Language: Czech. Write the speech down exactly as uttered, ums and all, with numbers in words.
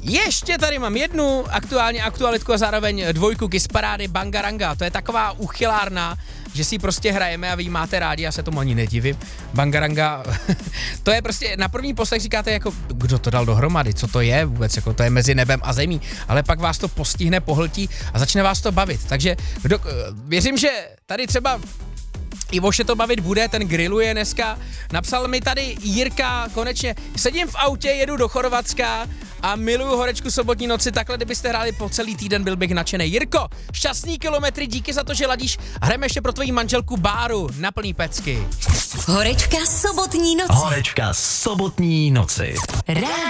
Ještě tady mám jednu aktuálně aktualitku a zároveň dvojku Kiss parády Bangaranga. To je taková uchylárna, že si prostě hrajeme a vy máte rádi, já se tomu ani nedivím. Bangaranga, to je prostě, na první poslech říkáte jako, kdo to dal dohromady, co to je vůbec, jako to je mezi nebem a zemí, ale pak vás to postihne, pohltí a začne vás to bavit. Takže kdo, věřím, že tady třeba Ivoše to bavit bude, ten grilluje dneska. Napsal mi tady Jirka, konečně, sedím v autě, jedu do Chorvatska a miluju Horečku sobotní noci, takhle kdybyste hráli po celý týden, byl bych nadšený. Jirko, šťastný kilometry, díky za to, že ladíš. Hrajeme ještě pro tvoji manželku Báru na plný pecky. Horečka sobotní noci. Horečka sobotní noci. Rádio